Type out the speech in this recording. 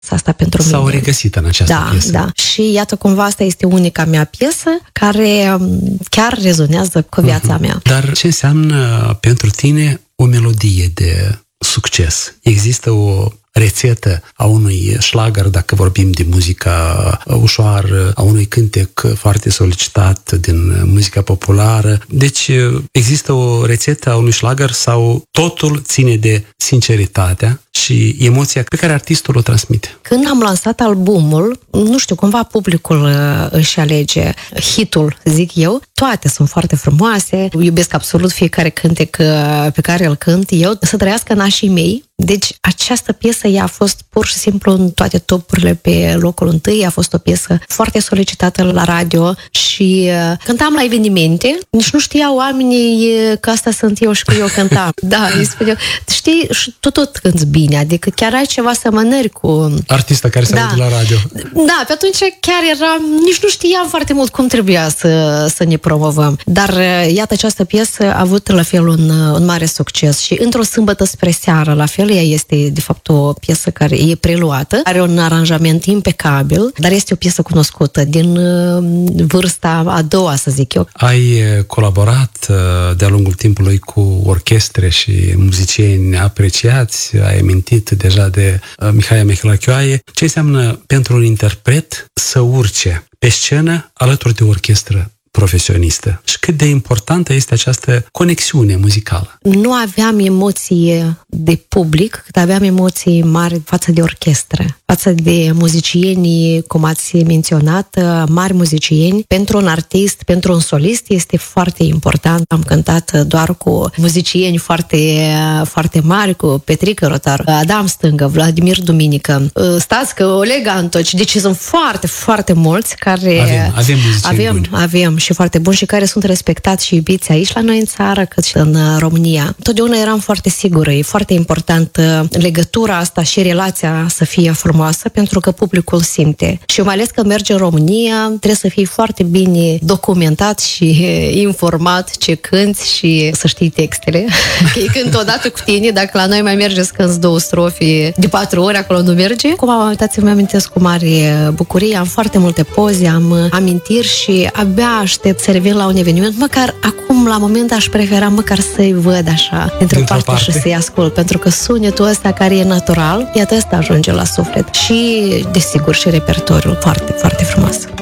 asta pentru mine. S-au regăsit în această piesă. Da. Și iată, cumva asta este unica mea piesă care chiar rezonează cu viața mea. Dar ce înseamnă pentru tine o melodie de succes? Există o rețetă a unui șlagăr, dacă vorbim de muzica ușoară, a unui cântec foarte solicitat din muzica populară. Deci există o rețetă a unui șlagăr sau totul ține de sinceritatea și emoția pe care artistul o transmite? Când am lansat albumul, nu știu, cumva publicul își alege hitul, zic eu. Toate sunt foarte frumoase, iubesc absolut fiecare cântec pe care îl cânt eu, să trăiască nașii mei. Deci această piesă ea a fost pur și simplu în toate topurile pe locul întâi, a fost o piesă foarte solicitată la radio și cântam la evenimente, nici nu știau oamenii că asta sunt eu și că eu cântam. Da, îi spuneau, știi, și tu tot cânti bine, adică chiar ai ceva semănări cu... Artista care se aude la radio. Da, pe atunci chiar nici nu știam foarte mult cum trebuia să ne promovăm. Dar iată, această piesă a avut la fel un mare succes și într-o sâmbătă spre seară, la fel, ea este de fapt o piesă care e preluată, are un aranjament impecabil, dar este o piesă cunoscută din vârsta a doua, să zic eu. Ai colaborat de-a lungul timpului cu orchestre și muzicieni apreciați, ai amintit deja de Mihaia Michelachioaie. Ce înseamnă pentru un interpret să urce pe scenă alături de o orchestră profesionistă? Și cât de importantă este această conexiune muzicală? Nu aveam emoții de public, cât aveam emoții mari față de orchestră, față de muzicienii, cum ați menționat, mari muzicieni. Pentru un artist, pentru un solist este foarte important. Am cântat doar cu muzicieni foarte, foarte mari, cu Petrică Rotar, Adam Stângă, Vladimir Duminică, Stască, Oleg Antoci. Deci sunt foarte, foarte mulți care... Avem muzicieni buni. Avem și foarte buni și care sunt respectați și iubiți aici la noi în țară, cât și în România. Totdeauna eram foarte sigură, e foarte important legătura asta și relația să fie frumoasă, pentru că publicul simte. Și mai ales că merge în România, trebuie să fii foarte bine documentat și informat ce cânti și să știi textele. Că ei cânt odată cu tine, dacă la noi mai merge să cânti 2 strofe de 4 ori, acolo nu merge. Cum uitați-mi amintesc cu mare bucurie, am foarte multe poze, am amintiri și abia aștept să revin la un eveniment, măcar acum, la moment, aș prefera măcar să-i văd așa, dintr-o parte și să-i ascult, pentru că sunetul ăsta care e natural, iată, ăsta ajunge la suflet. Și, desigur, și repertoriul foarte, foarte frumos.